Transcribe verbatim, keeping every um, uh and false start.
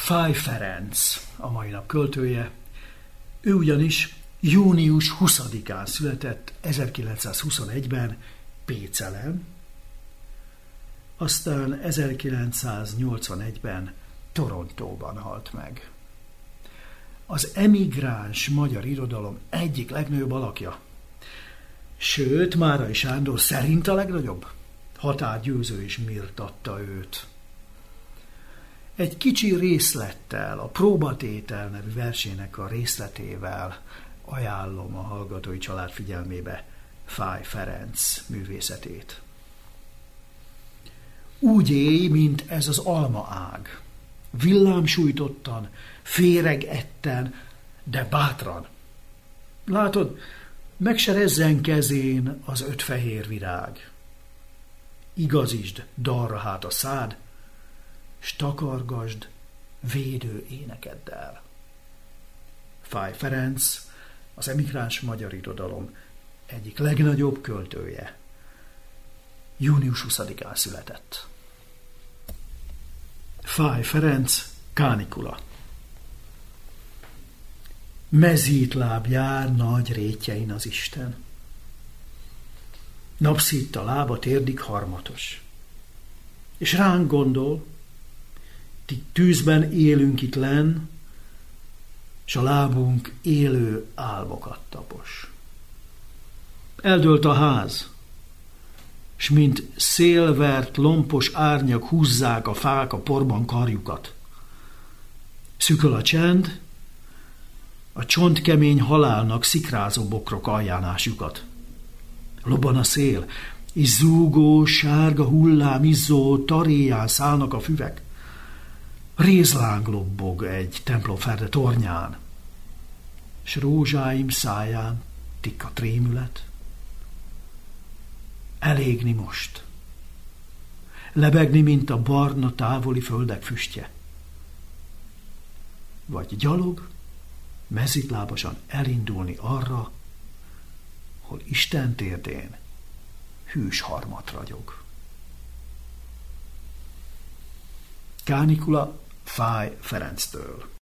Fáy Ferenc a mai nap költője. Ő ugyanis június huszadikán született ezerkilencszázhuszonegyben Pécelen, aztán ezerkilencszáznyolcvanegyben Torontóban halt meg. Az emigráns magyar irodalom egyik legnagyobb alakja. Sőt, Márai Sándor szerint a legnagyobb. Határgyőző is méltatta őt. Egy kicsi részlettel, a Próbatétel nevű versének a részletével ajánlom a hallgatói család figyelmébe Fáy Ferenc művészetét. Úgy élj, mint ez az almaág, villámsújtottan, féregetten, de bátran. Látod, meg se rezzen kezén az öt fehér virág. Igazítsd dalra hát a szád, s takargasd védő énekeddel. Fáy Ferenc, az emigráns magyar irodalom egyik legnagyobb költője. június huszadikán született. Fáy Ferenc, Kánikula. Mezítláb jár nagy rétjein az Isten. Napszitt a lába térdig harmatos. És ránk gondol, ti tűzben élünk itt lenn, s a lábunk élő álmokat tapos. Eldőlt a ház, s mint szélvert, lompos árnyak húzzák a fák a porban karjukat. Szüköl a csend, a csontkemény halálnak szikrázó bokrok aljánásjukat. Lobban a szél, és zúgó, sárga hullám izzó taréján szállnak a füvek. Rézláng lobbog egy templomferde tornyán, s rózsáim száján tikk a trémület. Elégni most, lebegni, mint a barna távoli földek füstje. Vagy gyalog, mezitlábasan elindulni arra, hol Isten térdén hűs harmat ragyog. Kánikula Fáy Ferenctől.